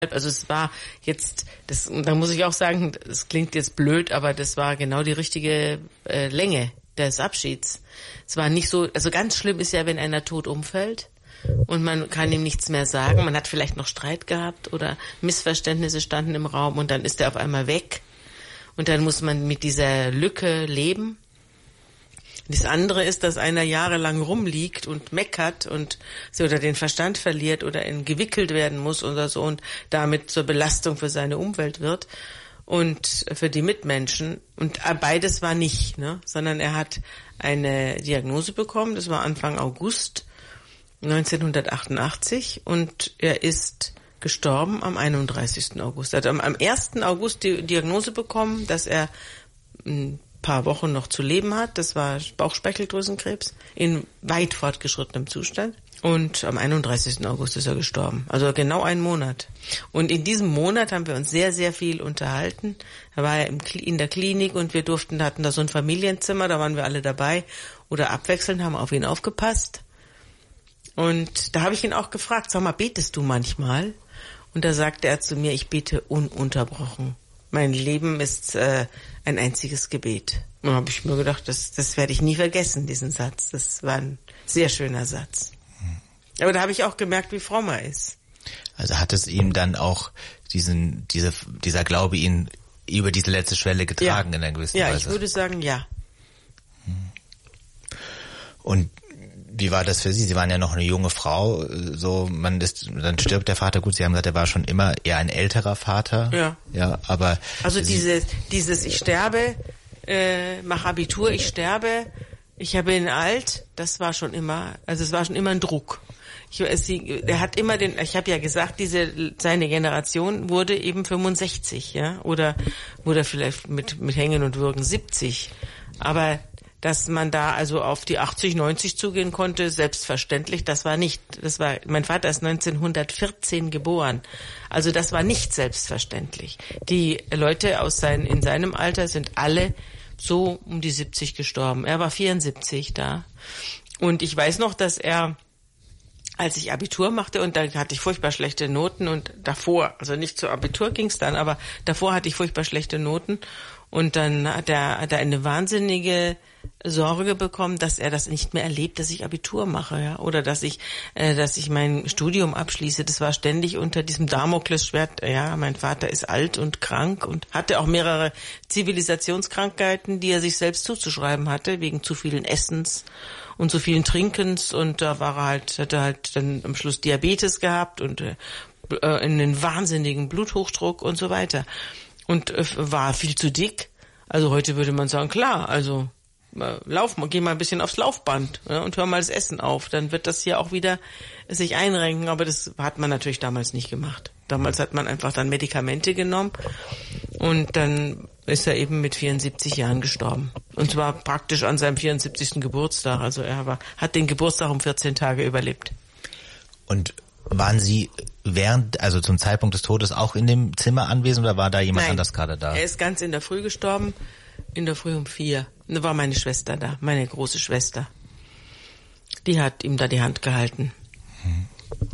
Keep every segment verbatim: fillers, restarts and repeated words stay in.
Also es war jetzt, das, da muss ich auch sagen, das klingt jetzt blöd, aber das war genau die richtige äh, Länge des Abschieds. Es war nicht so, also ganz schlimm ist ja, wenn einer tot umfällt und man kann ihm nichts mehr sagen. Man hat vielleicht noch Streit gehabt oder Missverständnisse standen im Raum und dann ist er auf einmal weg und dann muss man mit dieser Lücke leben. Das andere ist, dass einer jahrelang rumliegt und meckert und so oder den Verstand verliert oder in gewickelt werden muss oder so und damit zur Belastung für seine Umwelt wird und für die Mitmenschen. Und beides war nicht, ne, sondern er hat eine Diagnose bekommen. Das war Anfang August neunzehnhundertachtundachtzig und er ist gestorben am einunddreißigsten August. Er hat am ersten August die Diagnose bekommen, dass er paar Wochen noch zu leben hat. Das war Bauchspeicheldrüsenkrebs in weit fortgeschrittenem Zustand. Und am einunddreißigsten August ist er gestorben. Also genau einen Monat. Und in diesem Monat haben wir uns sehr, sehr viel unterhalten. Da war er in der Klinik und wir durften, hatten da so ein Familienzimmer, da waren wir alle dabei. Oder abwechselnd, haben auf ihn aufgepasst. Und da habe ich ihn auch gefragt, sag mal, betest du manchmal? Und da sagte er zu mir, ich bete ununterbrochen. Mein Leben ist äh, ein einziges Gebet. Und da habe ich mir gedacht, das, das werde ich nie vergessen, diesen Satz. Das war ein sehr schöner Satz. Aber da habe ich auch gemerkt, wie fromm er ist. Also hat es ihm dann auch diesen, diese, dieser Glaube ihn über diese letzte Schwelle getragen, ja, in einer gewissen ja, Weise? Ja, ich würde sagen, ja. Und wie war das für Sie? Sie waren ja noch eine junge Frau, so man ist, dann stirbt der Vater. Gut, Sie haben gesagt, er war schon immer eher ein älterer Vater. Ja. Ja, aber also dieses, dieses, ich sterbe, äh, mach Abitur, ich sterbe, ich bin alt, das war schon immer, also es war schon immer ein Druck. Ich, es, er hat immer den, ich habe ja gesagt, diese seine Generation wurde eben fünfundsechzig, ja, oder wurde vielleicht mit mit Hängen und Würgen siebzig, aber dass man da also auf die achtzig, neunzig zugehen konnte, selbstverständlich, das war nicht, das war, mein Vater ist neunzehnhundertvierzehn geboren, also das war nicht selbstverständlich. Die Leute aus sein, in seinem Alter sind alle so um die siebzig gestorben. Er war vierundsiebzig da und ich weiß noch, dass er, als ich Abitur machte und da hatte ich furchtbar schlechte Noten und davor, also nicht zu Abitur ging's dann, aber davor hatte ich furchtbar schlechte Noten und dann hat er, hat er eine wahnsinnige Sorge bekommen, dass er das nicht mehr erlebt, dass ich Abitur mache, ja, oder dass ich, äh, dass ich mein Studium abschließe. Das war ständig unter diesem Damoklesschwert. Ja, mein Vater ist alt und krank und hatte auch mehrere Zivilisationskrankheiten, die er sich selbst zuzuschreiben hatte, wegen zu vielen Essens und zu vielen Trinkens. Und da war er halt, hat er halt dann am Schluss Diabetes gehabt und äh, einen wahnsinnigen Bluthochdruck und so weiter. Und äh, war viel zu dick. Also heute würde man sagen, klar, also lauf mal, geh mal ein bisschen aufs Laufband, ja, und hör mal das Essen auf. Dann wird das hier auch wieder sich einrenken, aber das hat man natürlich damals nicht gemacht. Damals hat man einfach dann Medikamente genommen und dann ist er eben mit vierundsiebzig Jahren gestorben. Und zwar praktisch an seinem vierundsiebzigsten Geburtstag. Also er war, hat den Geburtstag um vierzehn Tage überlebt. Und waren Sie während, also zum Zeitpunkt des Todes auch in dem Zimmer anwesend oder war da jemand Nein, anders gerade da? Er ist ganz in der Früh gestorben, in der Früh um vier. Da war meine Schwester da, meine große Schwester. Die hat ihm da die Hand gehalten. Hm.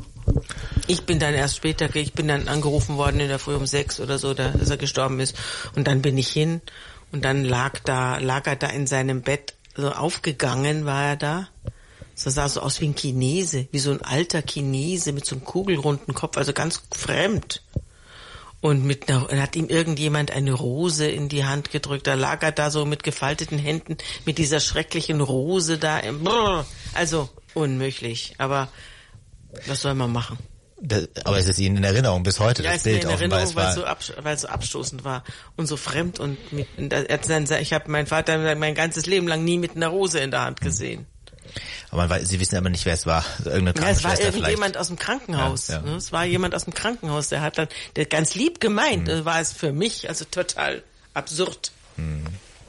Ich bin dann erst später, ich bin dann angerufen worden in der Früh um sechs oder so, dass er gestorben ist. Und dann bin ich hin und dann lag da, lag er da in seinem Bett, so aufgegangen war er da. So sah so aus wie ein Chinese, wie so ein alter Chinese mit so einem kugelrunden Kopf, also ganz fremd. Und mit einer, hat ihm irgendjemand eine Rose in die Hand gedrückt. Da lag er da so mit gefalteten Händen, mit dieser schrecklichen Rose da. Brrr, also unmöglich. Aber was soll man machen? Das, aber es ist Ihnen in Erinnerung bis heute, ja, das Bild in Erinnerung, offenbar. Weil es so, abs- weil es so abstoßend war und so fremd. Und mit, ich habe meinen Vater mein ganzes Leben lang nie mit einer Rose in der Hand gesehen. Aber man weiß, Sie wissen aber nicht, wer es war. Irgendeine ja, es war irgendjemand vielleicht. aus dem Krankenhaus. Ja, ja. Es war jemand aus dem Krankenhaus, der hat dann, der ganz lieb gemeint, mhm. war es für mich, also total absurd. Mhm.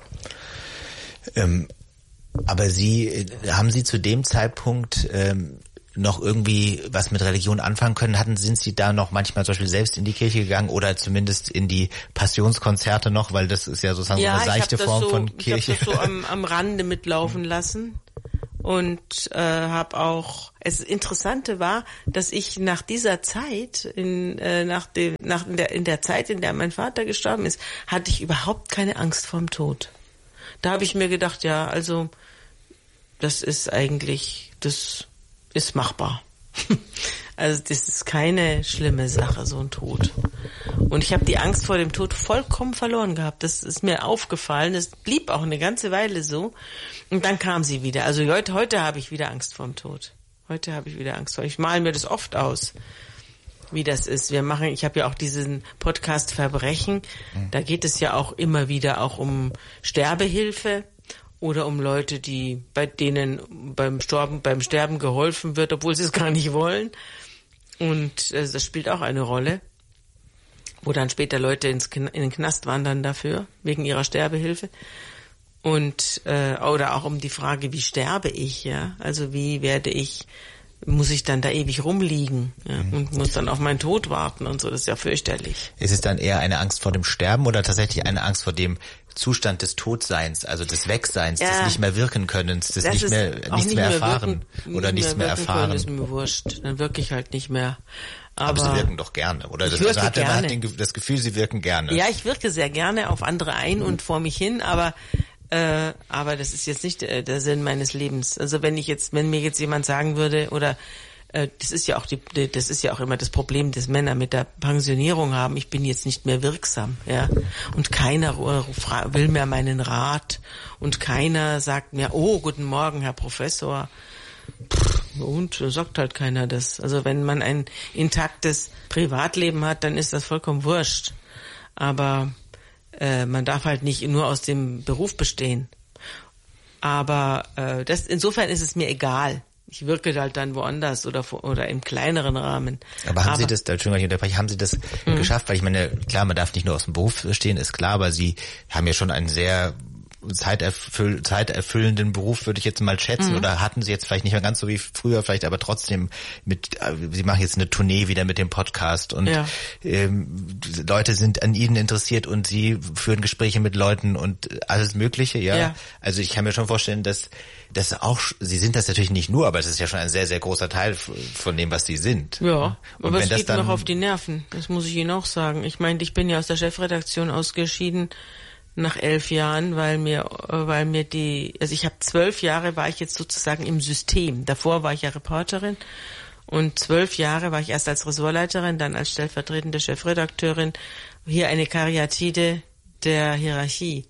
Ähm, aber Sie, haben Sie zu dem Zeitpunkt ähm, noch irgendwie was mit Religion anfangen können? Hatten, sind Sie da noch manchmal zum Beispiel selbst in die Kirche gegangen oder zumindest in die Passionskonzerte noch, weil das ist ja sozusagen ja, so eine seichte Form so, von Kirche. Ich habe das so am, am Rande mitlaufen lassen. und äh, habe auch. Es Interessante war, dass ich nach dieser Zeit, in äh, nach dem nach in der in der Zeit, in der mein Vater gestorben ist, hatte ich überhaupt keine Angst vorm Tod. Da habe ich mir gedacht, ja, also das ist eigentlich, das ist machbar. Also das ist keine schlimme Sache, so ein Tod. Und ich habe die Angst vor dem Tod vollkommen verloren gehabt. Das ist mir aufgefallen. Das blieb auch eine ganze Weile so. Und dann kam sie wieder. Also heute, heute habe ich wieder Angst vor dem Tod. Heute habe ich wieder Angst vor. Ich male mir das oft aus, wie das ist. Wir machen, ich habe ja auch diesen Podcast Verbrechen. Da geht es ja auch immer wieder auch um Sterbehilfe. Oder um Leute, die bei denen beim Sterben, beim Sterben geholfen wird, obwohl sie es gar nicht wollen. Und äh, das spielt auch eine Rolle, wo dann später Leute ins Kn- in den Knast wandern dafür, wegen ihrer Sterbehilfe. Und äh, oder auch um die Frage, wie sterbe ich, ja? Also wie werde ich, muss ich dann da ewig rumliegen, ja? Mhm. Und muss dann auf meinen Tod warten und so, das ist ja fürchterlich. Ist es dann eher eine Angst vor dem Sterben oder tatsächlich eine Angst vor dem Zustand des Todseins, also des Wegseins, ja, des nicht mehr wirken Könnens, des nicht mehr nichts nicht mehr mehr erfahren wirken, oder nicht nichts mehr, mehr erfahren? Können, ist mir wurscht, dann wirke ich halt nicht mehr. Aber, aber Sie wirken doch gerne, oder? Das, also hat, man hat den, das Gefühl, Sie wirken gerne. Ja, ich wirke sehr gerne auf andere ein und vor mich hin, aber äh, aber das ist jetzt nicht äh, der Sinn meines Lebens. Also wenn ich jetzt, wenn mir jetzt jemand sagen würde, oder äh, das ist ja auch die, das ist ja auch immer das Problem, das Männer mit der Pensionierung haben. Ich bin jetzt nicht mehr wirksam, ja, und keiner will mehr meinen Rat und keiner sagt mir, oh, guten Morgen, Herr Professor. Pff, und sagt halt keiner das. Also wenn man ein intaktes Privatleben hat, dann ist das vollkommen wurscht. Aber äh, man darf halt nicht nur aus dem Beruf bestehen. Aber äh, das insofern ist es mir egal. Ich wirke halt dann woanders oder oder im kleineren Rahmen. Aber haben aber, Sie das, Entschuldigung, ich unterbreche, haben Sie das mhm. geschafft? Weil ich meine, klar, man darf nicht nur aus dem Beruf stehen, ist klar, aber Sie haben ja schon einen sehr zeiterfüll, zeiterfüllenden Beruf, würde ich jetzt mal schätzen, mhm. oder hatten Sie jetzt vielleicht nicht mehr ganz so wie früher, vielleicht aber trotzdem mit, Sie machen jetzt eine Tournee wieder mit dem Podcast und ja. ähm, Leute sind an Ihnen interessiert und Sie führen Gespräche mit Leuten und alles Mögliche, ja. ja. Also ich kann mir schon vorstellen, dass das auch, Sie sind das natürlich nicht nur, aber es ist ja schon ein sehr, sehr großer Teil von dem, was Sie sind. Ja, und aber wenn es das geht dann, mir noch auf die Nerven, das muss ich Ihnen auch sagen. Ich meine, ich bin ja aus der Chefredaktion ausgeschieden nach elf Jahren, weil mir, weil mir die, also ich habe zwölf Jahre war ich jetzt sozusagen im System. Davor war ich ja Reporterin und zwölf Jahre war ich erst als Ressortleiterin, dann als stellvertretende Chefredakteurin. Hier eine Karyatide der Hierarchie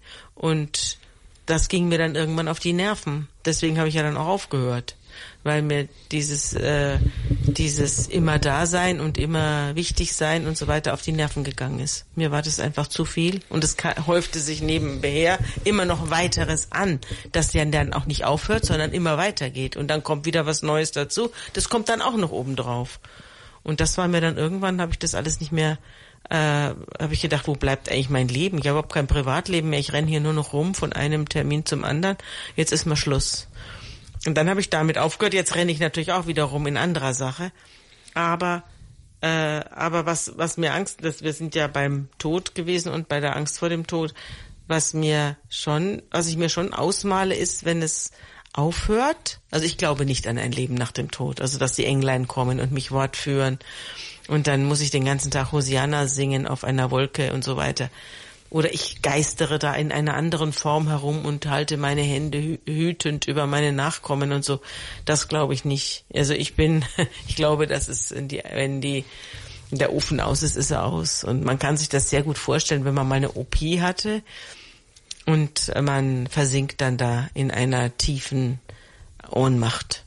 und das ging mir dann irgendwann auf die Nerven. Deswegen habe ich ja dann auch aufgehört, weil mir dieses äh, dieses immer da sein und immer wichtig sein und so weiter auf die Nerven gegangen ist. Mir war das einfach zu viel und es häufte sich nebenher immer noch weiteres an, das ja dann auch nicht aufhört, sondern immer weitergeht und dann kommt wieder was Neues dazu. Das kommt dann auch noch oben drauf. Und das war mir dann irgendwann, habe ich das alles nicht mehr, äh, habe ich gedacht, wo bleibt eigentlich mein Leben? Ich habe überhaupt kein Privatleben mehr, ich renne hier nur noch rum von einem Termin zum anderen. Jetzt ist mal Schluss. Und dann habe ich damit aufgehört. Jetzt renne ich natürlich auch wieder rum in anderer Sache. Aber äh, aber was was mir Angst, das, wir sind ja beim Tod gewesen und bei der Angst vor dem Tod. Was mir schon, was ich mir schon ausmale, ist, wenn es aufhört. Also ich glaube nicht an ein Leben nach dem Tod. Also dass die Englein kommen und mich Wort führen und dann muss ich den ganzen Tag Hosianna singen auf einer Wolke und so weiter. Oder ich geistere da in einer anderen Form herum und halte meine Hände hütend über meine Nachkommen und so. Das glaube ich nicht. Also ich bin, ich glaube, dass es, in die, wenn die, der Ofen aus ist, ist er aus. Und man kann sich das sehr gut vorstellen, wenn man mal eine O P hatte und man versinkt dann da in einer tiefen Ohnmacht.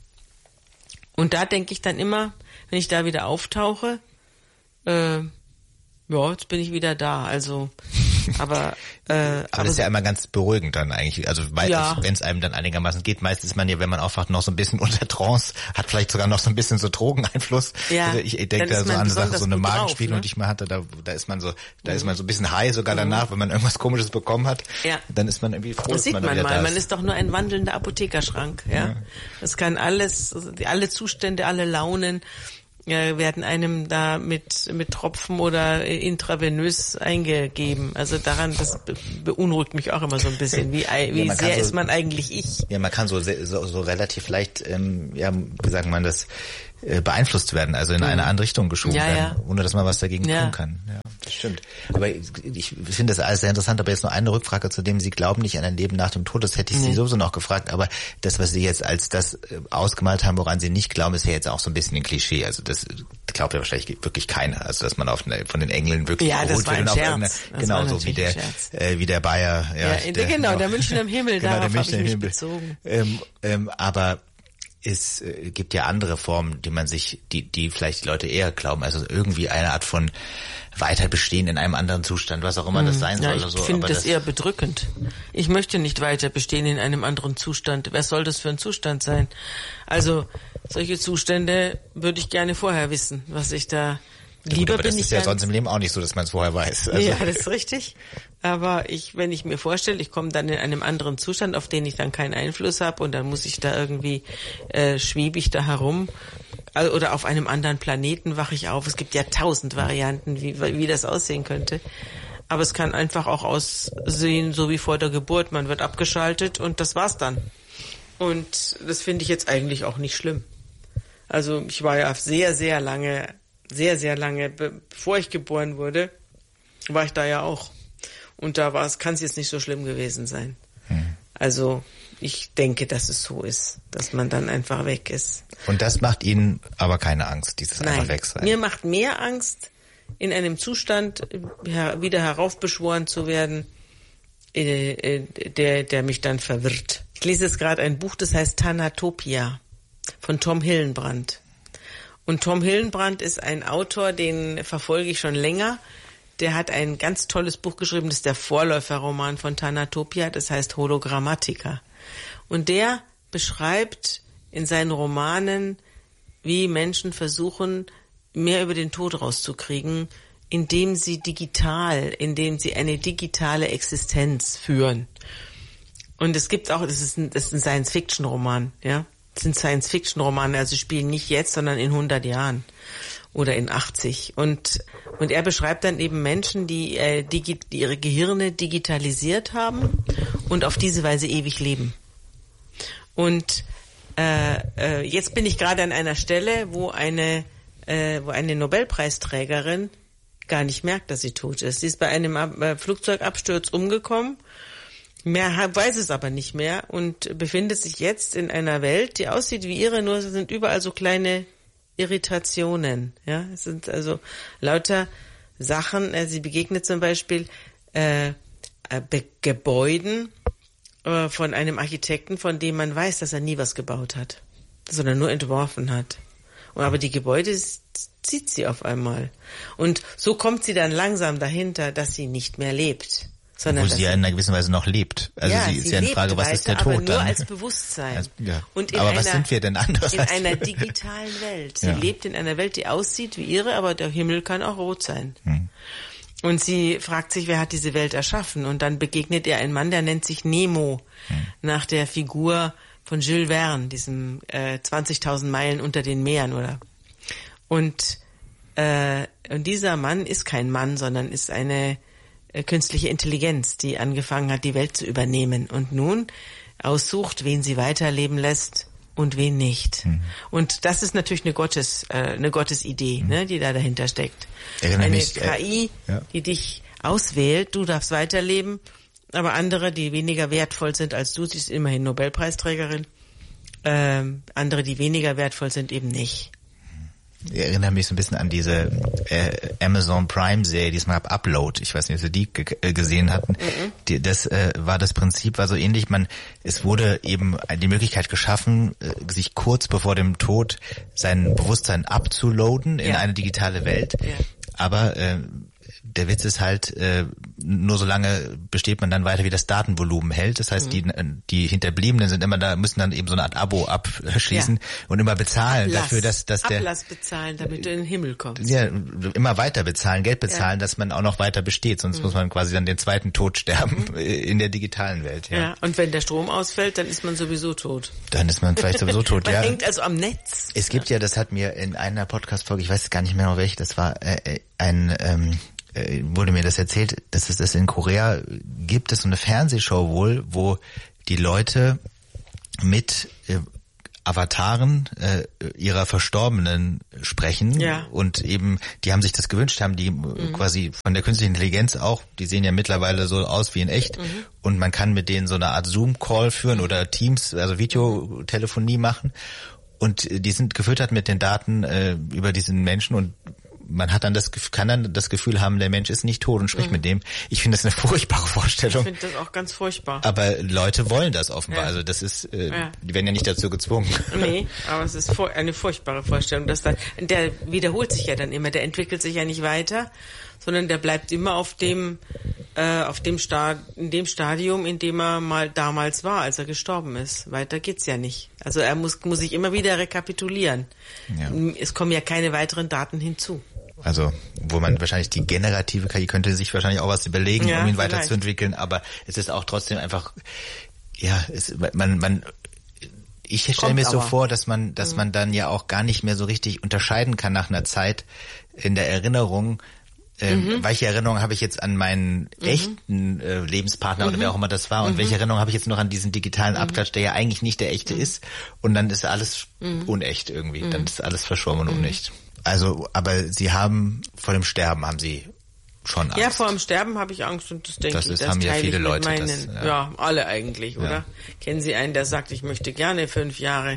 Und da denke ich dann immer, wenn ich da wieder auftauche, äh, ja, jetzt bin ich wieder da. Also Aber, äh, aber, aber das ist ja immer ganz beruhigend dann eigentlich, also ja. wenn es einem dann einigermaßen geht. Meistens ist man ja, wenn man aufwacht, noch so ein bisschen unter Trance, hat vielleicht sogar noch so ein bisschen so Drogeneinfluss. Ja, also ich, ich denke da so an eine Sache, so eine Magenspiegelung, ne? die ich mal hatte, da, da ist man so, da mhm. ist man so ein bisschen high sogar danach, mhm. wenn man irgendwas Komisches bekommen hat. Ja. Dann ist man irgendwie froh, das dass man, man wieder mal. da ist. Man ist doch nur ein wandelnder Apothekerschrank, ja. ja. Das kann alles, alle Zustände, alle Launen äh, werden einem da mit mit Tropfen oder intravenös eingegeben. Also daran, das be- beunruhigt mich auch immer so ein bisschen. Wie, wie ja, sehr so, ist man eigentlich ich? Ja, man kann so so, so relativ leicht, ähm, ja, wie sagt man das, äh, beeinflusst werden, also in mhm. eine andere Richtung geschoben ja, werden, ja. ohne dass man was dagegen ja. tun kann. Ja, das stimmt. Aber ich, ich finde das alles sehr interessant, aber jetzt nur eine Rückfrage zu dem, Sie glauben nicht an ein Leben nach dem Tod, das hätte ich mhm. Sie sowieso noch gefragt, aber das, was Sie jetzt als das äh, ausgemalt haben, woran Sie nicht glauben, ist ja jetzt auch so ein bisschen ein Klischee. Also das glaubt ja wahrscheinlich wirklich keiner. Also dass man auf eine, von den Engeln wirklich ja, geholt wird und auf irgendeine, genau so wie der äh, wie der Bayer. Ja, ja der, genau, der München im Himmel, genau, darauf habe ich mich Himmel. bezogen. Ähm, ähm, aber es äh, gibt ja andere Formen, die man sich, die die vielleicht die Leute eher glauben. Also irgendwie eine Art von weiter bestehen in einem anderen Zustand, was auch immer das sein ja, soll. Ich oder so. finde das, das eher bedrückend. Ich möchte nicht weiter bestehen in einem anderen Zustand. Wer soll das für ein Zustand sein? Also solche Zustände würde ich gerne vorher wissen, was ich da ja, lieber gut, aber bin. Das ich ist ja sonst im Leben auch nicht so, dass man es vorher weiß. Also. Ja, das ist richtig. Aber ich, wenn ich mir vorstelle, ich komme dann in einem anderen Zustand, auf den ich dann keinen Einfluss habe und dann muss ich da irgendwie, äh, schwebe ich da herum oder auf einem anderen Planeten wache ich auf. Es gibt ja tausend Varianten, wie, wie das aussehen könnte. Aber es kann einfach auch aussehen, so wie vor der Geburt. Man wird abgeschaltet und das war's dann. Und das finde ich jetzt eigentlich auch nicht schlimm. Also ich war ja sehr, sehr lange, sehr, sehr lange, bevor ich geboren wurde, war ich da ja auch. Und da war es, kann es jetzt nicht so schlimm gewesen sein. Hm. Also ich denke, dass es so ist, dass man dann einfach weg ist. Und das macht Ihnen aber keine Angst, dieses Nein, einfach weg sein? Mir macht mehr Angst, in einem Zustand wieder heraufbeschworen zu werden, der, der mich dann verwirrt. Ich lese jetzt gerade ein Buch, das heißt Thanatopia von Tom Hillenbrand. Und Tom Hillenbrand ist ein Autor, den verfolge ich schon länger. Der hat ein ganz tolles Buch geschrieben, das ist der Vorläuferroman von Thanatopia, das heißt Hologrammatica. Und der beschreibt in seinen Romanen, wie Menschen versuchen, mehr über den Tod rauszukriegen, indem sie digital, indem sie eine digitale Existenz führen. Und es gibt auch, das ist ein, das ist ein Science-Fiction-Roman, ja. Das sind Science-Fiction-Romane, also spielen nicht jetzt, sondern in hundert Jahren oder in achtzig. Und und er beschreibt dann eben Menschen, die, äh, digi- die ihre Gehirne digitalisiert haben und auf diese Weise ewig leben. Und äh, äh, jetzt bin ich gerade an einer Stelle, wo eine äh, wo eine Nobelpreisträgerin gar nicht merkt, dass sie tot ist. Sie ist bei einem äh, Flugzeugabsturz umgekommen. Mehr weiß es aber nicht mehr und befindet sich jetzt in einer Welt, die aussieht wie ihre, nur es sind überall so kleine Irritationen. Ja, es sind also lauter Sachen. Sie begegnet zum Beispiel äh, Be- Gebäuden äh, von einem Architekten, von dem man weiß, dass er nie was gebaut hat, sondern nur entworfen hat. Und aber die Gebäude sieht sie auf einmal. Und so kommt sie dann langsam dahinter, dass sie nicht mehr lebt. Sondern Wo sie ja in einer gewissen Weise noch lebt. Also ja, sie ist sie ja eine Frage, was weiter, ist der Tod aber nur dann? als Bewusstsein. Also, ja. Und in aber einer, was sind wir denn anders? In einer digitalen Welt. Sie ja. lebt in einer Welt, die aussieht wie ihre, aber der Himmel kann auch rot sein. Hm. Und sie fragt sich, wer hat diese Welt erschaffen? Und dann begegnet ihr ein Mann, der nennt sich Nemo, hm. nach der Figur von Jules Verne, diesem äh, zwanzigtausend Meilen unter den Meeren, oder? Und, äh, und dieser Mann ist kein Mann, sondern ist eine künstliche Intelligenz, die angefangen hat, die Welt zu übernehmen und nun aussucht, wen sie weiterleben lässt und wen nicht. Mhm. Und das ist natürlich eine Gottes, äh, eine Gottesidee, mhm. ne, die da dahinter steckt. Eine mich, K I, äh, ja. die dich auswählt, du darfst weiterleben, aber andere, die weniger wertvoll sind als du, sie ist immerhin Nobelpreisträgerin, äh, andere, die weniger wertvoll sind, eben nicht. Ich erinnere mich so ein bisschen an diese äh, Amazon Prime Serie, die es mal ab Upload. Ich weiß nicht, ob Sie die g- äh, gesehen hatten. Mhm. Die, das äh, war das Prinzip, war so ähnlich. Man, es wurde eben die Möglichkeit geschaffen, äh, sich kurz bevor dem Tod sein Bewusstsein abzuloaden in ja. eine digitale Welt. Ja. Aber äh, der Witz ist halt, äh, nur so lange besteht man dann weiter, wie das Datenvolumen hält. Das heißt, mhm. die die Hinterbliebenen sind immer da, müssen dann eben so eine Art Abo abschließen ja. und immer bezahlen Ablass. dafür, dass dass der Ablass bezahlen, damit du in den Himmel kommst. Ja, immer weiter bezahlen, Geld bezahlen, ja. dass man auch noch weiter besteht. Sonst mhm. muss man quasi dann den zweiten Tod sterben mhm. in der digitalen Welt. Ja. ja. Und wenn der Strom ausfällt, dann ist man sowieso tot. Dann ist man vielleicht sowieso tot. man ja. hängt also am Netz. Es gibt ja, das hat mir in einer Podcast-Folge, ich weiß gar nicht mehr noch welche, das war äh, ein ähm, wurde mir das erzählt, dass es das in Korea gibt, es so eine Fernsehshow wohl, wo die Leute mit äh, Avataren äh, ihrer Verstorbenen sprechen ja. und eben, die haben sich das gewünscht, haben die mhm. quasi von der künstlichen Intelligenz auch, die sehen ja mittlerweile so aus wie in echt mhm. und man kann mit denen so eine Art Zoom-Call führen oder Teams, also Videotelefonie machen und die sind gefüttert mit den Daten äh, über diesen Menschen und man hat dann das, kann dann das Gefühl haben, der Mensch ist nicht tot und spricht mhm. mit dem. Ich finde das eine furchtbare Vorstellung. Ich finde das auch ganz furchtbar. Aber Leute wollen das offenbar. Ja. Also das ist, äh, ja. die werden ja nicht dazu gezwungen. Nee, aber es ist eine furchtbare Vorstellung, dass dann, der wiederholt sich ja dann immer, der entwickelt sich ja nicht weiter, sondern der bleibt immer auf dem, äh, auf dem Stad, in dem Stadium, in dem er mal damals war, als er gestorben ist. Weiter geht's ja nicht. Also er muss, muss sich immer wieder rekapitulieren. Ja. Es kommen ja keine weiteren Daten hinzu. Also, wo man wahrscheinlich die generative K I könnte sich wahrscheinlich auch was überlegen, ja, um ihn vielleicht weiterzuentwickeln, aber es ist auch trotzdem einfach, ja, es, man, man, ich stelle mir so vor, dass man, dass mhm. man dann ja auch gar nicht mehr so richtig unterscheiden kann nach einer Zeit in der Erinnerung, ähm, mhm. welche Erinnerung habe ich jetzt an meinen mhm. echten äh, Lebenspartner mhm. oder wer auch immer das war und mhm. welche Erinnerung habe ich jetzt noch an diesen digitalen Abklatsch, der ja eigentlich nicht der echte mhm. ist und dann ist alles mhm. unecht irgendwie, mhm. dann ist alles verschwommen und mhm. unecht. Also, aber Sie haben vor dem Sterben haben Sie schon Angst. Ja, vor dem Sterben habe ich Angst und das denke das ich, ist, das haben ja viele Leute. Meinen, das, ja. ja, alle eigentlich, oder? Ja. Kennen Sie einen, der sagt, ich möchte gerne fünf Jahre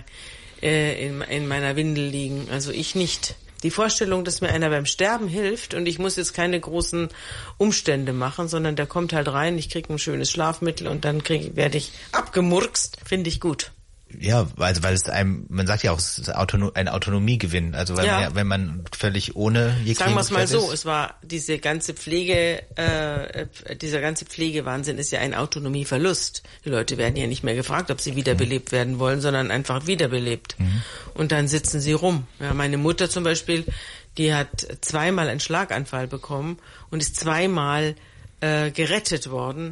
äh, in, in meiner Windel liegen? Also ich nicht. Die Vorstellung, dass mir einer beim Sterben hilft und ich muss jetzt keine großen Umstände machen, sondern der kommt halt rein, ich kriege ein schönes Schlafmittel und dann krieg, werde ich abgemurkst, finde ich gut. Ja, also weil es einem, man sagt ja auch, es ist Autono- ein Autonomiegewinn. Also weil ja. man ja, wenn man völlig ohne jegliche Sagen wir es mal so, es war diese ganze Pflege, äh, dieser ganze Pflegewahnsinn ist ja ein Autonomieverlust. Die Leute werden ja nicht mehr gefragt, ob sie wiederbelebt mhm. werden wollen, sondern einfach wiederbelebt. Mhm. Und dann sitzen sie rum. Ja, meine Mutter zum Beispiel, die hat zweimal einen Schlaganfall bekommen und ist zweimal äh, gerettet worden.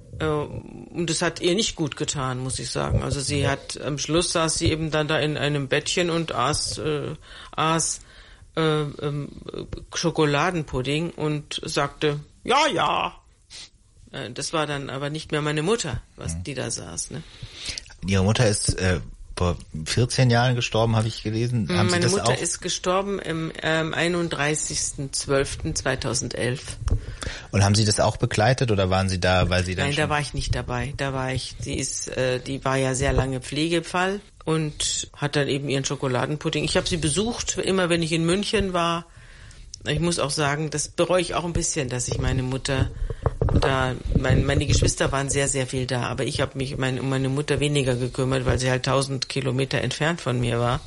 Und das hat ihr nicht gut getan, muss ich sagen. Also sie hat, am Schluss saß sie eben dann da in einem Bettchen und aß, äh, aß äh, äh, Schokoladenpudding und sagte, ja, ja. Äh, das war dann aber nicht mehr meine Mutter, was die da saß. Ne? Ihre Mutter ist äh, vor vierzehn Jahren gestorben, habe ich gelesen. Haben meine Sie das Mutter auch? ist gestorben im ähm, einunddreißigsten zwölften zweitausendelf. Und haben Sie das auch begleitet oder waren Sie da, weil Sie dann Nein, da war ich nicht dabei. Da war ich, die ist, äh, die war ja sehr lange Pflegefall und hat dann eben ihren Schokoladenpudding. Ich habe sie besucht, immer wenn ich in München war. Ich muss auch sagen, das bereue ich auch ein bisschen, dass ich meine Mutter da, mein, meine Geschwister waren sehr, sehr viel da, aber ich habe mich mein, um meine Mutter weniger gekümmert, weil sie halt tausend Kilometer entfernt von mir war.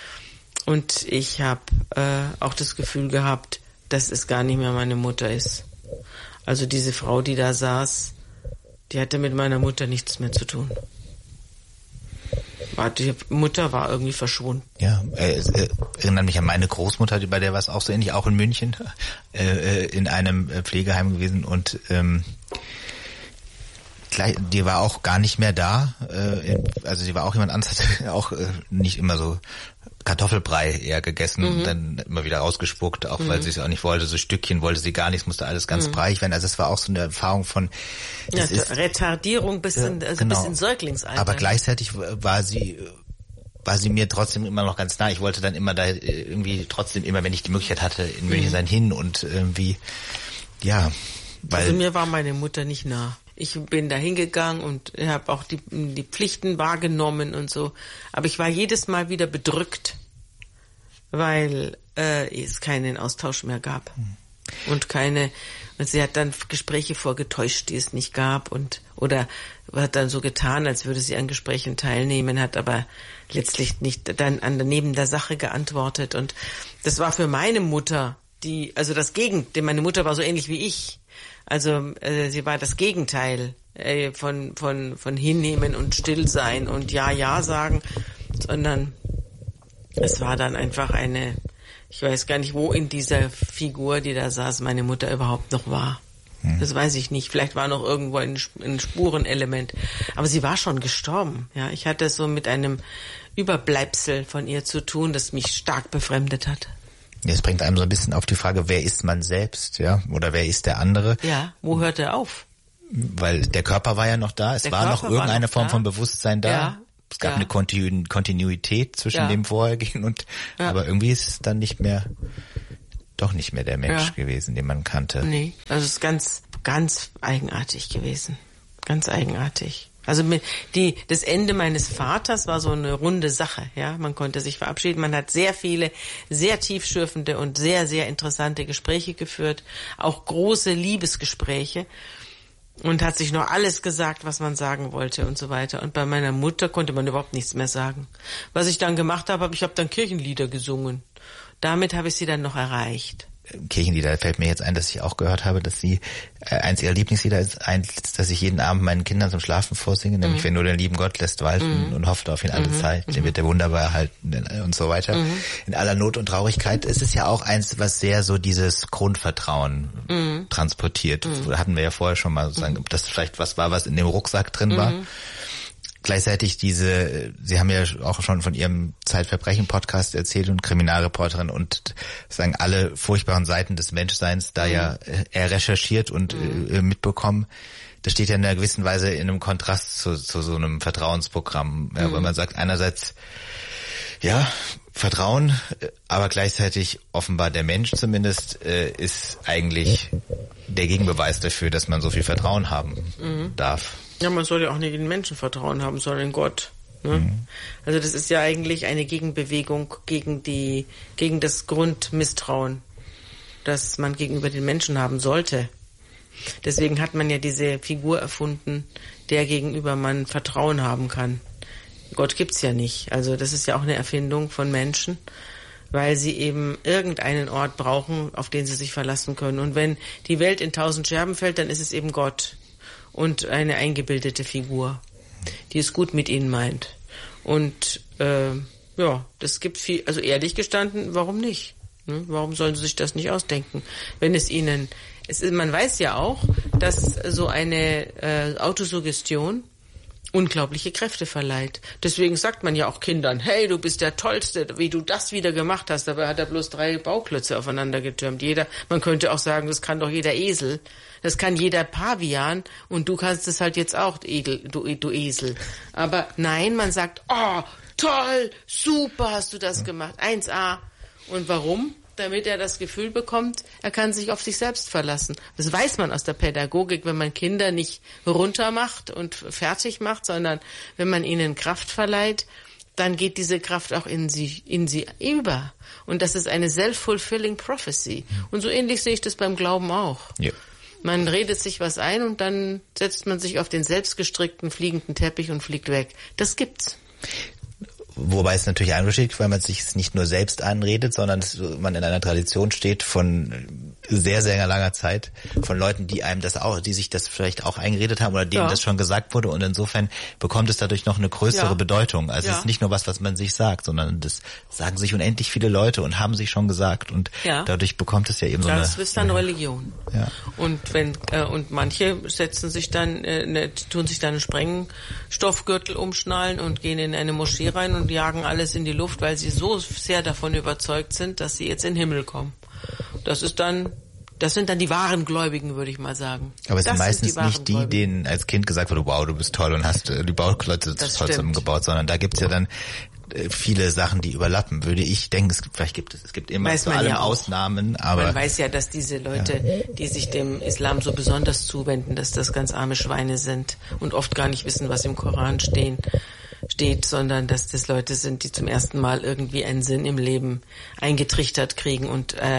Und ich habe äh, auch das Gefühl gehabt, dass es gar nicht mehr meine Mutter ist. Also diese Frau, die da saß, die hatte mit meiner Mutter nichts mehr zu tun. Die Mutter war irgendwie verschwunden. Ja, äh, äh, erinnert mich an meine Großmutter, bei der war es auch so ähnlich, auch in München, äh, in einem Pflegeheim gewesen und ähm, gleich, die war auch gar nicht mehr da. Äh, also sie war auch jemand anderes, hat auch äh, nicht immer so Kartoffelbrei eher gegessen mhm. und dann immer wieder rausgespuckt, auch mhm. weil sie es auch nicht wollte. So Stückchen wollte sie gar nicht, musste alles ganz mhm. breiig werden. Also es war auch so eine Erfahrung von das ja, ist, Retardierung bis in, also genau. bis in Säuglingsalter. Aber gleichzeitig war sie war sie mir trotzdem immer noch ganz nah. Ich wollte dann immer da irgendwie trotzdem immer, wenn ich die Möglichkeit hatte, in München mhm. sein hin und irgendwie ja. Weil also mir war meine Mutter nicht nah. Ich bin da hingegangen und habe auch die, die Pflichten wahrgenommen und so. Aber ich war jedes Mal wieder bedrückt, weil äh, es keinen Austausch mehr gab. Hm. Und keine, und sie hat dann Gespräche vorgetäuscht, die es nicht gab und oder hat dann so getan, als würde sie an Gesprächen teilnehmen, hat aber letztlich nicht dann an neben der Sache geantwortet. Und das war für meine Mutter die, also das Gegenteil, meine Mutter war so ähnlich wie ich. Also äh, sie war das Gegenteil äh, von von von hinnehmen und still sein und ja ja sagen, sondern es war dann einfach eine, ich weiß gar nicht, wo in dieser Figur, die da saß, meine Mutter überhaupt noch war. Hm. Das weiß ich nicht. Vielleicht war noch irgendwo ein, ein Spurenelement. Aber sie war schon gestorben. Ja, ich hatte so mit einem Überbleibsel von ihr zu tun, das mich stark befremdet hat. Das bringt einem so ein bisschen auf die Frage, wer ist man selbst, ja? Oder wer ist der andere? Ja, wo hört er auf? Weil der Körper war ja noch da, es der war Körper noch irgendeine noch Form da. Von Bewusstsein da. Ja. Es gab ja. eine Kontinu- Kontinuität zwischen ja. dem Vorhergehen und, ja. aber irgendwie ist es dann nicht mehr, doch nicht mehr der Mensch ja. gewesen, den man kannte. Nee, also es ist ganz, ganz eigenartig gewesen. Ganz eigenartig. Also mit die, das Ende meines Vaters war so eine runde Sache, ja. Man konnte sich verabschieden. Man hat sehr viele, sehr tiefschürfende und sehr, sehr interessante Gespräche geführt. Auch große Liebesgespräche. Und hat sich noch alles gesagt, was man sagen wollte und so weiter. Und bei meiner Mutter konnte man überhaupt nichts mehr sagen. Was ich dann gemacht habe, ich habe dann Kirchenlieder gesungen. Damit habe ich sie dann noch erreicht. Kirchenlieder fällt mir jetzt ein, dass ich auch gehört habe, dass sie äh, eins ihrer Lieblingslieder ist, eins, das ich jeden Abend meinen Kindern zum Schlafen vorsinge, nämlich mhm. wenn nur den lieben Gott lässt walten mhm. und hofft auf ihn alle mhm. Zeit, den wird der wunderbar erhalten und so weiter. Mhm. In aller Not und Traurigkeit. Es ist ja auch eins, was sehr so dieses Grundvertrauen mhm. transportiert. Mhm. Da hatten wir ja vorher schon mal sozusagen, ob das vielleicht was war, was in dem Rucksack drin mhm. war. Gleichzeitig diese, Sie haben ja auch schon von Ihrem Zeitverbrechen-Podcast erzählt und Kriminalreporterin und sagen alle furchtbaren Seiten des Menschseins da mhm. ja er recherchiert und mhm. äh, mitbekommen. Das steht ja in einer gewissen Weise in einem Kontrast zu, zu so einem Vertrauensprogramm, ja, mhm. weil man sagt einerseits, ja, Vertrauen, aber gleichzeitig offenbar der Mensch zumindest äh, ist eigentlich der Gegenbeweis dafür, dass man so viel Vertrauen haben mhm. darf. Ja, man soll ja auch nicht in den Menschen Vertrauen haben, sondern in Gott. Ne? Mhm. Also das ist ja eigentlich eine Gegenbewegung gegen die, gegen das Grundmisstrauen, das man gegenüber den Menschen haben sollte. Deswegen hat man ja diese Figur erfunden, der gegenüber man Vertrauen haben kann. Gott gibt's ja nicht. Also das ist ja auch eine Erfindung von Menschen, weil sie eben irgendeinen Ort brauchen, auf den sie sich verlassen können. Und wenn die Welt in tausend Scherben fällt, dann ist es eben Gott. Und eine eingebildete Figur, die es gut mit ihnen meint. Und äh, ja, das gibt viel, also ehrlich gestanden, warum nicht? Ne? Warum sollen sie sich das nicht ausdenken? Wenn es ihnen, es ist, man weiß ja auch, dass so eine äh, Autosuggestion unglaubliche Kräfte verleiht. Deswegen sagt man ja auch Kindern, hey, du bist der Tollste, wie du das wieder gemacht hast. Dabei hat er bloß drei Bauklötze aufeinander getürmt. Jeder, man könnte auch sagen, das kann doch jeder Esel. Das kann jeder Pavian und du kannst es halt jetzt auch, Edel, du, du Esel. Aber nein, man sagt, oh, toll, super hast du das gemacht, eins a. Und warum? Damit er das Gefühl bekommt, er kann sich auf sich selbst verlassen. Das weiß man aus der Pädagogik, wenn man Kinder nicht runter macht und fertig macht, sondern wenn man ihnen Kraft verleiht, dann geht diese Kraft auch in sie, in sie über. Und das ist eine self-fulfilling prophecy. Und so ähnlich sehe ich das beim Glauben auch. Ja. Man redet sich was ein und dann setzt man sich auf den selbstgestrickten fliegenden Teppich und fliegt weg. Das gibt's. Wobei es natürlich eingeschickt, weil man sich es nicht nur selbst anredet, sondern man in einer Tradition steht von sehr, sehr langer Zeit, von Leuten, die einem das auch, die sich das vielleicht auch eingeredet haben oder denen ja. das schon gesagt wurde, und insofern bekommt es dadurch noch eine größere ja. Bedeutung. Also ja. es ist nicht nur was, was man sich sagt, sondern das sagen sich unendlich viele Leute und haben sich schon gesagt, und ja. dadurch bekommt es ja eben so eine... Das ist dann Religion. Ja. Und wenn äh, und manche setzen sich dann, äh, ne, tun sich dann einen Sprengstoffgürtel umschnallen und gehen in eine Moschee rein und jagen alles in die Luft, weil sie so sehr davon überzeugt sind, dass sie jetzt in den Himmel kommen. Das ist dann, das sind dann die wahren Gläubigen, würde ich mal sagen. Aber es sind meistens die nicht die, denen als Kind gesagt wurde, wow, du bist toll und hast die Bauklötze toll zusammengebaut, sondern da gibt's ja dann viele Sachen, die überlappen, würde ich denken. Es gibt, vielleicht gibt es, es gibt immer weiß zu allem ja Ausnahmen, aber... Man weiß ja, dass diese Leute, ja. die sich dem Islam so besonders zuwenden, dass das ganz arme Schweine sind und oft gar nicht wissen, was im Koran stehen. steht, sondern dass das Leute sind, die zum ersten Mal irgendwie einen Sinn im Leben eingetrichtert kriegen und äh,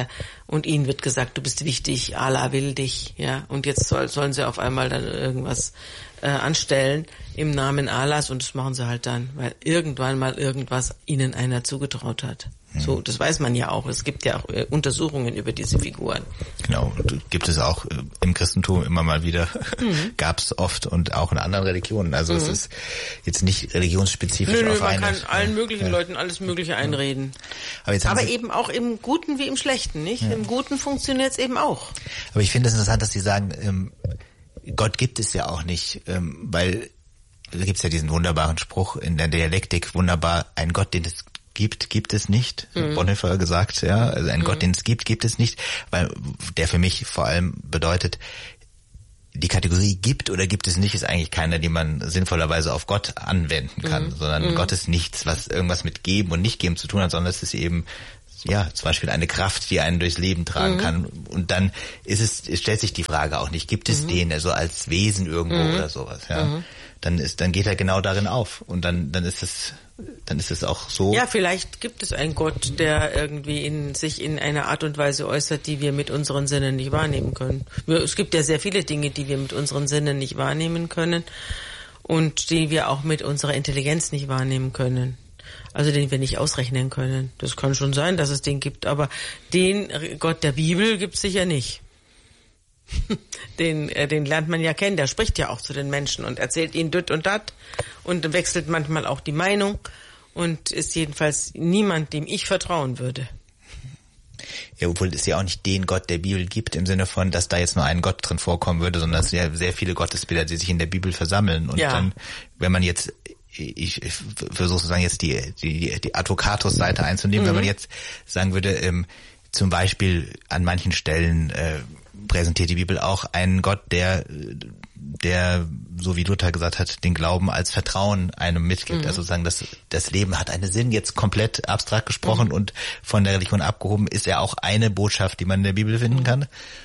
und ihnen wird gesagt, du bist wichtig, Allah will dich, ja, und jetzt soll, sollen sie auf einmal dann irgendwas äh, anstellen im Namen Allahs und das machen sie halt dann, weil irgendwann mal irgendwas ihnen einer zugetraut hat. So, das weiß man ja auch. Es gibt ja auch äh, Untersuchungen über diese Figuren. Genau, und gibt es auch äh, im Christentum immer mal wieder, mhm. gab es oft und auch in anderen Religionen. Also mhm. es ist jetzt nicht religionsspezifisch nö, nö, auf eine. Man kann allen möglichen ja. Leuten alles Mögliche einreden. Aber, jetzt Aber eben auch im Guten wie im Schlechten, nicht? Ja. Im Guten funktioniert es eben auch. Aber ich finde es interessant, dass Sie sagen, ähm, Gott gibt es ja auch nicht, ähm, weil da gibt es ja diesen wunderbaren Spruch in der Dialektik, wunderbar, ein Gott, den es gibt, gibt es nicht. Mhm. Bonhoeffer gesagt, ja, also ein mhm. Gott, den es gibt, gibt es nicht, weil der für mich vor allem bedeutet, die Kategorie gibt oder gibt es nicht ist eigentlich keiner, die man sinnvollerweise auf Gott anwenden kann, mhm. sondern mhm. Gott ist nichts, was irgendwas mit geben und nicht geben zu tun hat, sondern es ist eben ja, zum Beispiel eine Kraft, die einen durchs Leben tragen mhm. kann. Und dann ist es, stellt sich die Frage auch nicht, gibt es mhm. den so als Wesen irgendwo mhm. oder sowas, ja. Mhm. Dann ist, dann geht er genau darin auf. Und dann, dann ist es, dann ist es auch so. Ja, vielleicht gibt es einen Gott, der irgendwie in, sich in einer Art und Weise äußert, die wir mit unseren Sinnen nicht wahrnehmen können. Es gibt ja sehr viele Dinge, die wir mit unseren Sinnen nicht wahrnehmen können und die wir auch mit unserer Intelligenz nicht wahrnehmen können. Also den wir nicht ausrechnen können. Das kann schon sein, dass es den gibt, aber den Gott der Bibel gibt es sicher nicht. Den, den lernt man ja kennen, der spricht ja auch zu den Menschen und erzählt ihnen dit und dat und wechselt manchmal auch die Meinung und ist jedenfalls niemand, dem ich vertrauen würde. Ja, obwohl es ja auch nicht den Gott der Bibel gibt, im Sinne von, dass da jetzt nur ein Gott drin vorkommen würde, sondern es sind ja sehr viele Gottesbilder, die sich in der Bibel versammeln. Und ja. dann, wenn man jetzt, ich, ich versuche sozusagen jetzt die, die, die Advocatus-Seite einzunehmen, mhm. wenn man jetzt sagen würde, ähm, zum Beispiel an manchen Stellen äh, präsentiert die Bibel auch einen Gott, der, der, so wie Luther gesagt hat, den Glauben als Vertrauen einem mitgibt. Mhm. Also sozusagen, das, das Leben hat einen Sinn, jetzt komplett abstrakt gesprochen mhm. und von der Religion abgehoben, ist ja auch eine Botschaft, die man in der Bibel finden kann.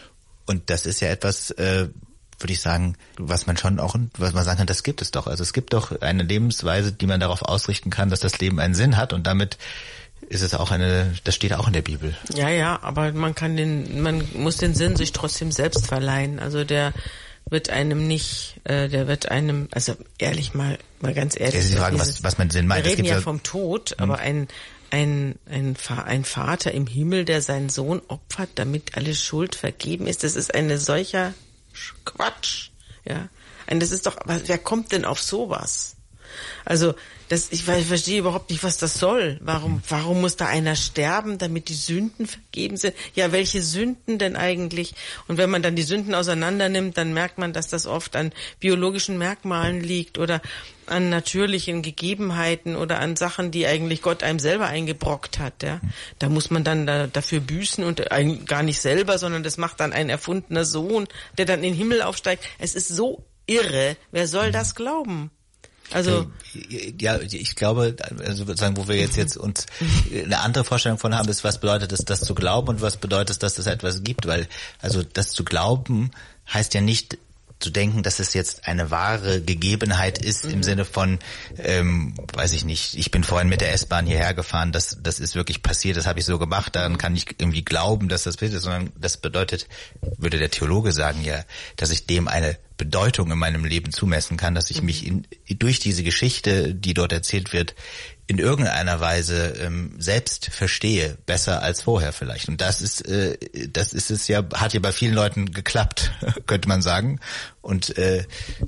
Und das ist ja etwas, äh, würde ich sagen, was man schon auch, was man sagen kann, das gibt es doch. Also es gibt doch eine Lebensweise, die man darauf ausrichten kann, dass das Leben einen Sinn hat, und damit ist es auch eine, das steht auch in der Bibel. Ja, ja, aber man kann den, man muss den Sinn sich trotzdem selbst verleihen. Also der wird einem nicht, äh, der wird einem, also ehrlich mal, mal ganz ehrlich. Das ist die Frage, dieses, was, was man Sinn meint. Wir reden ja vom Tod, aber ein, ein, ein, ein Vater im Himmel, der seinen Sohn opfert, damit alle Schuld vergeben ist, das ist eine solcher Quatsch, ja. Und das ist doch, wer kommt denn auf sowas? Also, das, ich, ich verstehe überhaupt nicht, was das soll. Warum, warum muss da einer sterben, damit die Sünden vergeben sind? Ja, welche Sünden denn eigentlich? Und wenn man dann die Sünden auseinander nimmt, dann merkt man, dass das oft an biologischen Merkmalen liegt oder an natürlichen Gegebenheiten oder an Sachen, die eigentlich Gott einem selber eingebrockt hat. Ja, da muss man dann da, dafür büßen und gar nicht selber, sondern das macht dann ein erfundener Sohn, der dann in den Himmel aufsteigt. Es ist so irre. Wer soll das glauben? Also ja, ich glaube, also sozusagen, wo wir jetzt jetzt uns eine andere Vorstellung von haben, ist, was bedeutet es, das zu glauben, und was bedeutet es, dass es etwas gibt, weil also das zu glauben heißt ja nicht zu denken, dass es jetzt eine wahre Gegebenheit ist, im Sinne von, ähm, weiß ich nicht, ich bin vorhin mit der S-Bahn hierher gefahren, das das ist wirklich passiert, das habe ich so gemacht, daran kann ich irgendwie glauben, dass das passiert ist, sondern das bedeutet, würde der Theologe sagen, ja, dass ich dem eine Bedeutung in meinem Leben zumessen kann, dass ich mich in, durch diese Geschichte, die dort erzählt wird, in irgendeiner Weise ähm, selbst verstehe, besser als vorher vielleicht. Und das ist, äh, das ist es ja, hat ja bei vielen Leuten geklappt, könnte man sagen. Und äh,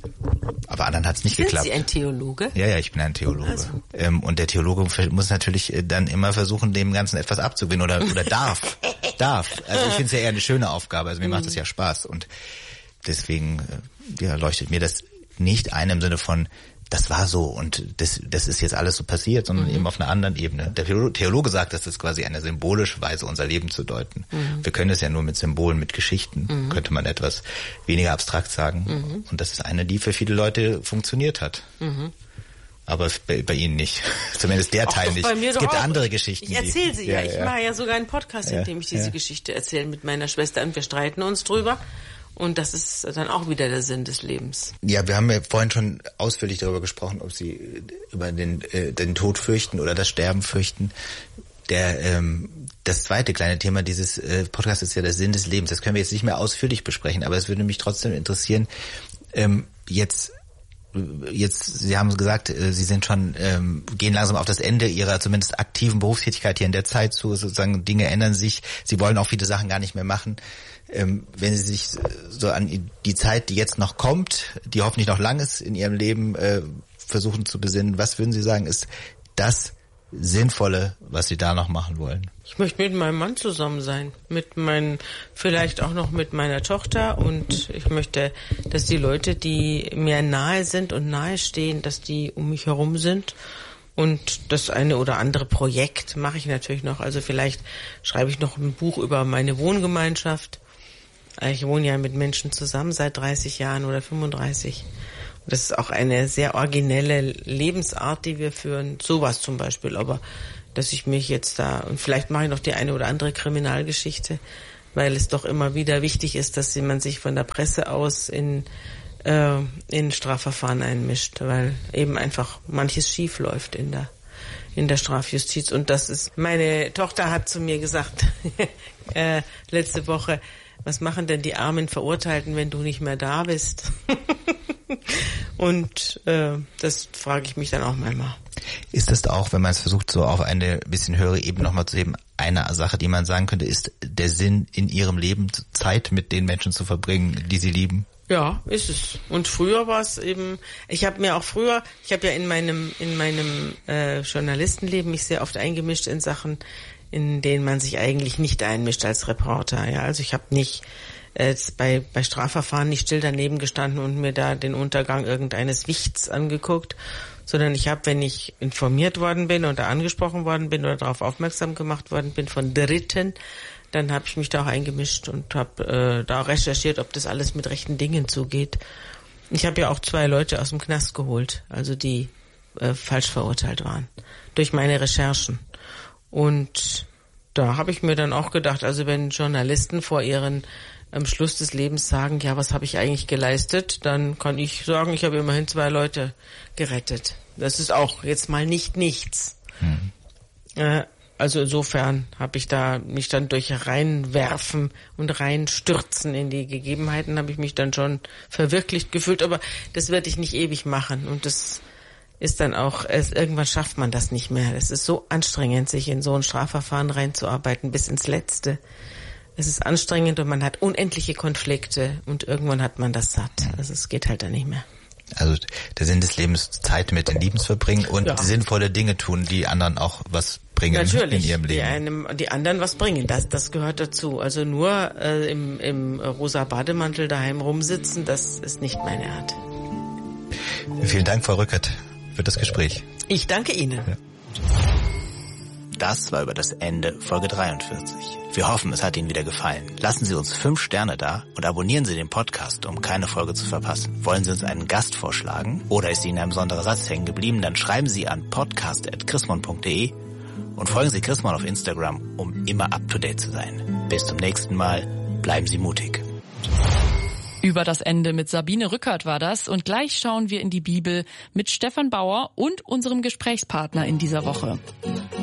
aber anderen hat es nicht Sind geklappt. Sie ein Theologe? Ja, ja, ich bin ein Theologe. Also. Ähm, und der Theologe muss natürlich dann immer versuchen, dem Ganzen etwas abzugewinnen oder oder darf, darf. Also ich finde es ja eher eine schöne Aufgabe. Also mir macht es ja Spaß, und deswegen äh, ja, leuchtet mir das nicht ein im Sinne von, das war so und das, das ist jetzt alles so passiert, sondern mhm. eben auf einer anderen Ebene. Der Theologe sagt, das ist quasi eine symbolische Weise, unser Leben zu deuten. Mhm. Wir können es ja nur mit Symbolen, mit Geschichten, mhm. könnte man etwas weniger abstrakt sagen. Mhm. Und das ist eine, die für viele Leute funktioniert hat. Mhm. Aber bei, bei Ihnen nicht. Zumindest der Teil doch, nicht. Bei mir es gibt andere Geschichten. Ich erzähle sie die, ja. Ich ja. mache ja sogar einen Podcast, in dem ich diese ja. Geschichte erzähle mit meiner Schwester, und wir streiten uns drüber. Und das ist dann auch wieder der Sinn des Lebens. Ja, wir haben ja vorhin schon ausführlich darüber gesprochen, ob Sie über den, äh, den Tod fürchten oder das Sterben fürchten. Der ähm, das zweite kleine Thema dieses äh, Podcasts ist ja der Sinn des Lebens. Das können wir jetzt nicht mehr ausführlich besprechen, aber es würde mich trotzdem interessieren, ähm, jetzt Jetzt, Sie haben gesagt, Sie sind schon, ähm, gehen langsam auf das Ende Ihrer zumindest aktiven Berufstätigkeit hier in der Zeit zu, sozusagen Dinge ändern sich, Sie wollen auch viele Sachen gar nicht mehr machen. Ähm, wenn Sie sich so an die Zeit, die jetzt noch kommt, die hoffentlich noch lang ist in Ihrem Leben, äh, versuchen zu besinnen, was würden Sie sagen, ist das Sinnvolle, was Sie da noch machen wollen? Ich möchte mit meinem Mann zusammen sein, mit meinen, vielleicht auch noch mit meiner Tochter, und ich möchte, dass die Leute, die mir nahe sind und nahe stehen, dass die um mich herum sind, und das eine oder andere Projekt mache ich natürlich noch, also vielleicht schreibe ich noch ein Buch über meine Wohngemeinschaft. Ich wohne ja mit Menschen zusammen seit dreißig Jahren oder fünfunddreißig. Das ist auch eine sehr originelle Lebensart, die wir führen. Sowas zum Beispiel, aber dass ich mich jetzt da, und vielleicht mache ich noch die eine oder andere Kriminalgeschichte, weil es doch immer wieder wichtig ist, dass man sich von der Presse aus in, äh, in Strafverfahren einmischt, weil eben einfach manches schief läuft in der, in der Strafjustiz. Und das ist, meine Tochter hat zu mir gesagt, äh, letzte Woche, was machen denn die armen Verurteilten, wenn du nicht mehr da bist? Und äh, das frage ich mich dann auch manchmal. Ist das auch, wenn man es versucht, so auf eine bisschen höhere Ebene nochmal zu heben, eine Sache, die man sagen könnte, ist der Sinn in ihrem Leben, Zeit mit den Menschen zu verbringen, die sie lieben? Ja, ist es. Und früher war es eben, ich habe mir auch früher, ich habe ja in meinem in meinem äh, Journalistenleben mich sehr oft eingemischt in Sachen, in denen man sich eigentlich nicht einmischt als Reporter. Ja, also ich habe nicht jetzt bei bei Strafverfahren nicht still daneben gestanden und mir da den Untergang irgendeines Wichts angeguckt, sondern ich habe, wenn ich informiert worden bin oder angesprochen worden bin oder darauf aufmerksam gemacht worden bin von Dritten, dann habe ich mich da auch eingemischt und habe äh, da recherchiert, ob das alles mit rechten Dingen zugeht. Ich habe ja auch zwei Leute aus dem Knast geholt, also die äh, falsch verurteilt waren, durch meine Recherchen. Und da habe ich mir dann auch gedacht, also wenn Journalisten vor ihren am Schluss des Lebens sagen, ja, was habe ich eigentlich geleistet, dann kann ich sagen, ich habe immerhin zwei Leute gerettet. Das ist auch jetzt mal nicht nichts. Mhm. Äh, also insofern habe ich da mich dann durch reinwerfen und reinstürzen in die Gegebenheiten, habe ich mich dann schon verwirklicht gefühlt, aber das werde ich nicht ewig machen, und das ist dann auch, es, irgendwann schafft man das nicht mehr. Es ist so anstrengend, sich in so ein Strafverfahren reinzuarbeiten bis ins Letzte. Es ist anstrengend und man hat unendliche Konflikte und irgendwann hat man das satt. Also es geht halt dann nicht mehr. Also der Sinn des Lebens ist Zeit mit den Lieben zu verbringen und ja. sinnvolle Dinge tun, die anderen auch was bringen Natürlich, in ihrem Leben. Die, einem, die anderen was bringen, das, das gehört dazu. Also nur äh, im, im rosa Bademantel daheim rumsitzen, das ist nicht meine Art. Vielen Dank, Frau Rückert, für das Gespräch. Ich danke Ihnen. Ja. Das war über das Ende Folge dreiundvierzig. Wir hoffen, es hat Ihnen wieder gefallen. Lassen Sie uns fünf Sterne da und abonnieren Sie den Podcast, um keine Folge zu verpassen. Wollen Sie uns einen Gast vorschlagen oder ist Ihnen ein besonderer Satz hängen geblieben, dann schreiben Sie an podcast at chrismon punkt de und folgen Sie Chrismon auf Instagram, um immer up to date zu sein. Bis zum nächsten Mal. Bleiben Sie mutig. Über das Ende mit Sabine Rückert war das, und gleich schauen wir in die Bibel mit Stefan Bauer und unserem Gesprächspartner in dieser Woche.